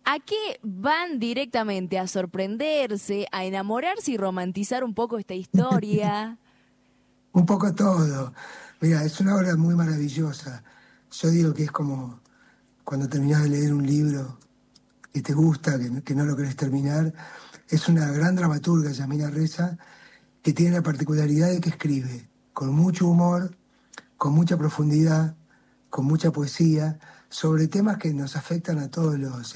¿A qué van directamente? ¿A sorprenderse, a enamorarse y romantizar un poco esta historia? Un poco todo. Mira, es una obra muy maravillosa. Yo digo que es como cuando terminás de leer un libro que te gusta, que no lo querés terminar. Es una gran dramaturga, Yamina Reza, que tiene la particularidad de que escribe con mucho humor, con mucha profundidad, con mucha poesía, sobre temas que nos afectan a todos los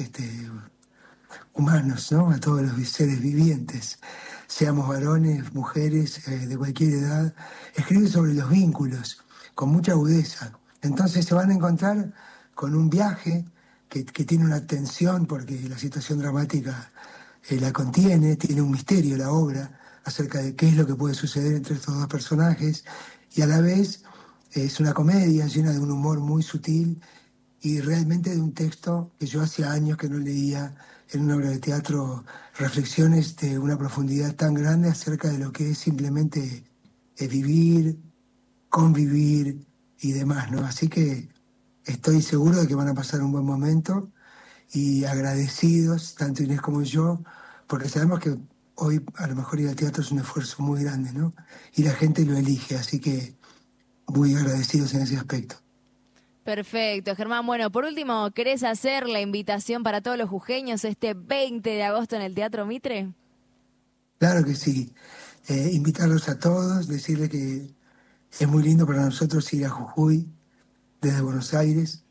humanos, ¿no? A todos los seres vivientes, seamos varones, mujeres, de cualquier edad. Escribe sobre los vínculos, con mucha agudeza. Entonces se van a encontrar con un viaje que tiene una tensión, porque la situación dramática la contiene, tiene un misterio la obra acerca de qué es lo que puede suceder entre estos dos personajes, y a la vez es una comedia llena de un humor muy sutil y realmente de un texto que yo hacía años que no leía en una obra de teatro, reflexiones de una profundidad tan grande acerca de lo que es simplemente vivir, convivir y demás, ¿no? Así que estoy seguro de que van a pasar un buen momento y agradecidos, tanto Inés como yo, porque sabemos que hoy a lo mejor ir al teatro es un esfuerzo muy grande, ¿no? Y la gente lo elige, así que muy agradecidos en ese aspecto. Perfecto, Germán. Bueno, por último, ¿querés hacer la invitación para todos los jujeños este 20 de agosto en el Teatro Mitre? Claro que sí. Invitarlos a todos, decirles que es muy lindo para nosotros ir a Jujuy desde Buenos Aires,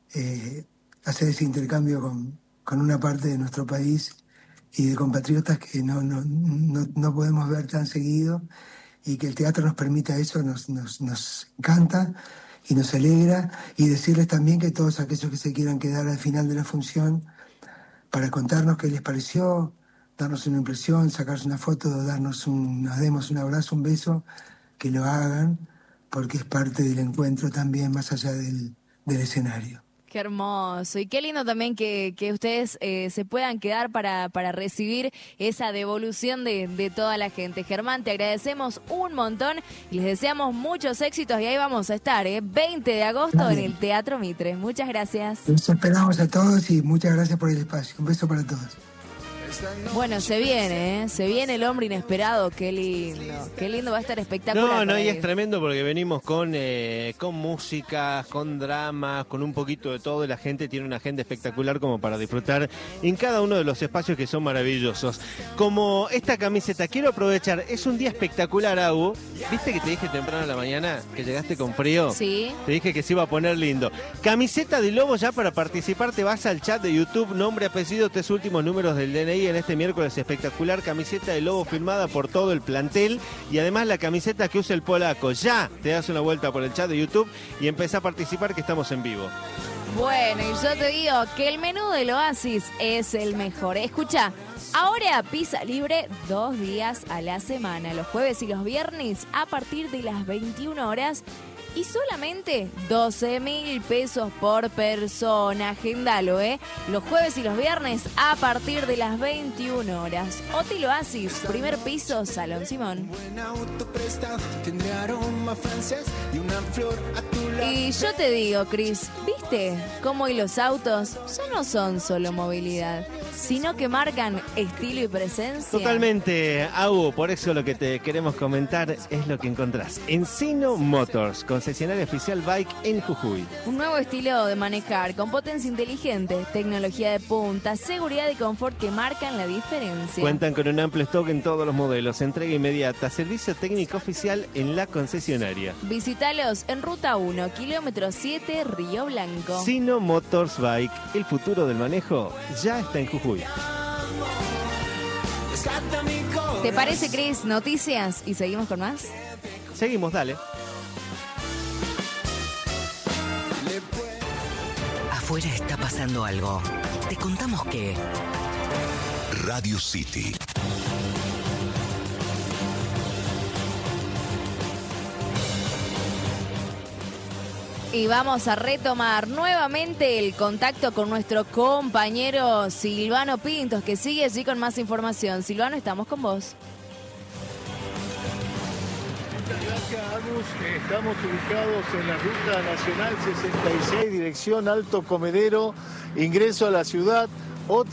hacer ese intercambio con una parte de nuestro país y de compatriotas que no podemos ver tan seguido, y que el teatro nos permita eso, nos encanta y nos alegra, y decirles también que todos aquellos que se quieran quedar al final de la función para contarnos qué les pareció, darnos una impresión, sacarse una foto, nos demos un abrazo, un beso, que lo hagan, porque es parte del encuentro también más allá del escenario. Qué hermoso. Y qué lindo también que ustedes se puedan quedar para recibir esa devolución de toda la gente. Germán, te agradecemos un montón y les deseamos muchos éxitos. Y ahí vamos a estar, 20 de agosto en el Teatro Mitre. Muchas gracias. Los esperamos a todos y muchas gracias por el espacio. Un beso para todos. Bueno, se viene el hombre inesperado, qué lindo va a estar espectacular. No, y es tremendo porque venimos con música, con dramas, con un poquito de todo, y la gente tiene una agenda espectacular como para disfrutar en cada uno de los espacios que son maravillosos. Como esta camiseta, quiero aprovechar, es un día espectacular, Agu. ¿Viste que te dije temprano en la mañana que llegaste con frío? Sí. Te dije que se iba a poner lindo. Camiseta de Lobo, ya para participar te vas al chat de YouTube, nombre, apellido, 3 últimos números del DNI en este miércoles espectacular. Camiseta de Lobo firmada por todo el plantel y además la camiseta que usa el polaco. Ya te das una vuelta por el chat de YouTube y empezá a participar, que estamos en vivo. Bueno, y yo te digo que el menú del Oasis es el mejor. Escucha, ahora pizza libre 2 días a la semana, los jueves y los viernes a partir de las 21 horas. Y solamente 12.000 pesos por persona. Agendalo, los jueves y los viernes a partir de las 21 horas. Hotel Oasis, primer piso, Salón Simón. Y yo te digo, Cris, ¿viste cómo hoy los autos ya no son solo movilidad, sino que marcan estilo y presencia? Totalmente, Agu, por eso lo que te queremos comentar es lo que encontrás en Sino Motors, concesionaria oficial Bike en Jujuy. Un nuevo estilo de manejar con potencia inteligente, tecnología de punta, seguridad y confort que marcan la diferencia. Cuentan con un amplio stock en todos los modelos, entrega inmediata, servicio técnico oficial en la concesionaria. Visítalos en Ruta 1, kilómetro 7, Río Blanco. Sino Motors Bike, el futuro del manejo ya está en Jujuy. ¿Te parece, Cris? Noticias y seguimos con más. Seguimos, dale. Afuera está pasando algo. Te contamos que... Radio City. Y vamos a retomar nuevamente el contacto con nuestro compañero Silvano Pintos, que sigue allí con más información. Silvano, estamos con vos. Gracias, Agus. Estamos ubicados en la Ruta Nacional 66, dirección Alto Comedero, ingreso a la ciudad.